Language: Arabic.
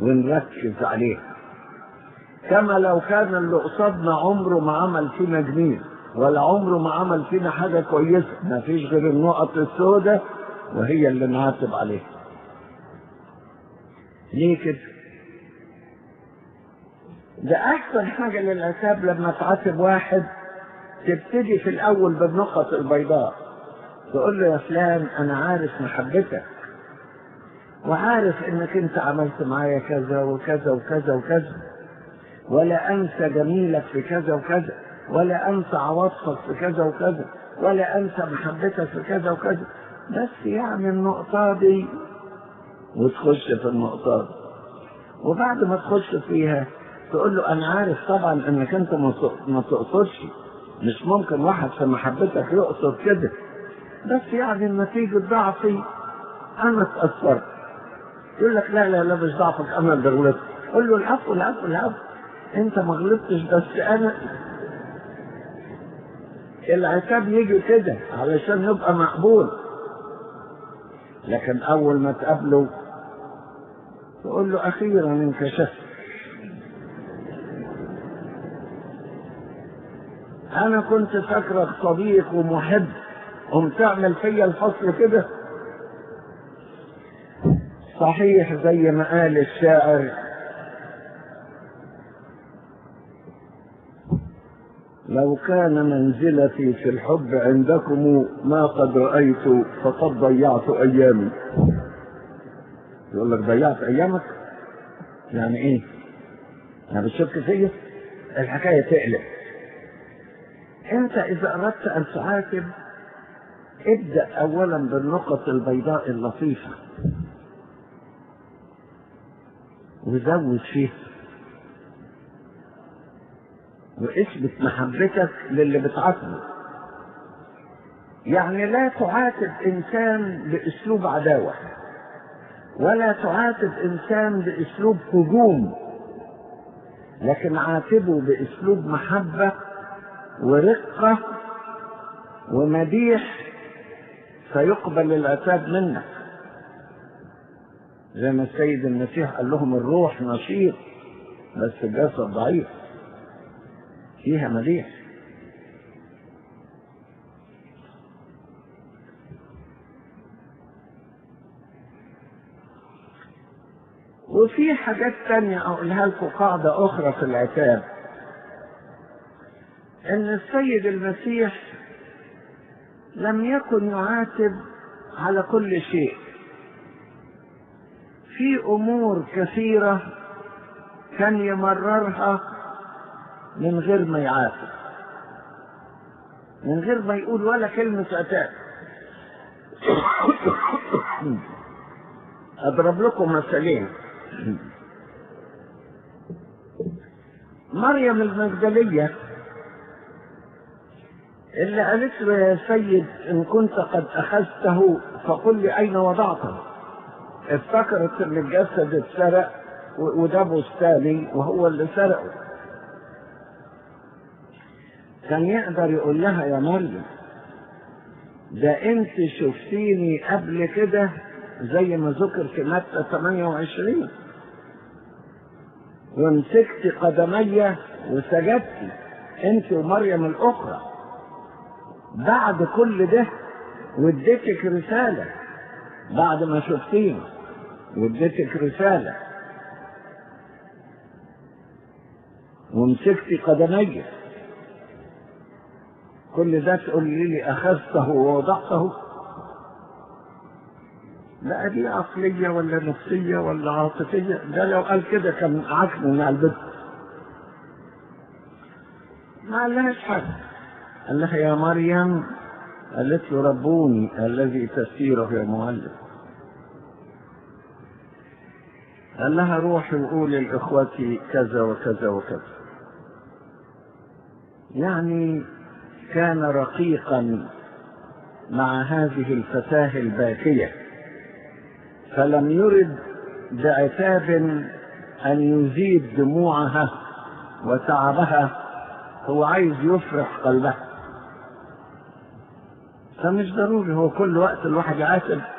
ونركز عليها، كما لو كان اللي قصادنا عمره ما عمل فينا جميل ولا عمره ما عمل فينا حاجة كويسة، ما فيش غير النقط السوداء وهي اللي نعاتب عليها. ليه كده؟ ده أحسن حاجة للعتاب لما تعاتب واحد تبتدي في الأول بالنقط البيضاء، تقول له يا فلان أنا عارف محبتك وعارف إنك أنت عملت معايا كذا وكذا وكذا وكذا، ولا أنسى جميلك في كذا وكذا، ولا أنسى عواطفك في كذا وكذا، ولا أنسى محبتك في كذا وكذا، بس يعني النقطة دي، وتخش في النقطة دي. وبعد ما تخش فيها تقول له أنا عارف طبعا إنك أنت ما تقصدش، مش ممكن واحد في محبتك يقصد كده، بس يعني نتيجة ضعفي أنا اتأثرت. يقول لك لا لا لا مش ضعفك، أنا اللي غلطت. قول له العفو العفو العفو، أنت ما غلطتش بس أنا. العتاب يجي كده علشان يبقى مقبول، لكن أول ما تقابله تقول له أخيرا انكشفت، أنا كنت فاكرك صديق ومحب، قمت تعمل فيا الفصل كده. صحيح زي ما قال الشاعر: لو كان منزلتي في الحب عندكم ما قد رأيت فقد ضيعت أيامي. يقول لك ضيعت أيامك؟ يعني إيه؟ أنا بتشك فيا؟ الحكاية تقلق. أنت إذا أردت أن تعاتب ابدأ أولا بالنقط البيضاء اللطيفة وزود فيها، واثبت محبتك للي بتعاتبه. يعني لا تعاتب إنسان بأسلوب عداوة، ولا تعاتب إنسان بأسلوب هجوم، لكن عاتبه بأسلوب محبة ورقة ومديح، فيقبل العتاب منك. زي ما السيد المسيح قال لهم: الروح نشيط بس الجسد ضعيف، فيها مديح. وفي حاجات تانية أقولها لكم، قاعدة أخرى في العتاب، إن السيد المسيح لم يكن يعاتب على كل شيء، في أمور كثيرة كان يمررها من غير ما يعاتب، من غير ما يقول ولا كلمة عتاب. أضرب لكم مثالين. مريم المجدلية اللي قالت له: يا سيد إن كنت قد أخذته فقل لي أين وضعته. افتكرت ان الجسد اتسرق وده بستاني وهو اللي سرقه. كان يقدر يقول لها: يا مريم ده انت شفتيني قبل كده زي ما ذكر في متى 28 ومسكت قدمي وسجدتي انت ومريم الاخرى. بعد كل ده واديتك رسالة، بعد ما شفتيني واديتك رسالة ومسكت قدمي، كل ده تقول لي أخذته ووضعته؟ لا دي عقلية ولا نفسية ولا عاطفية. ده لو قال كده كان عكني مع البنت. ما قالهاش حاجة، قال لها: يا مريم. قالت له: ربوني الذي تسيره يا معلم. قال لها: روحي وقولي لإخوتي كذا وكذا وكذا. يعني كان رقيقا مع هذه الفتاة الباكية، فلم يرد بعتاب أن يزيد دموعها وتعبها، هو عايز يفرح قلبها. فمش ضروري هو كل وقت الواحد يعاتب.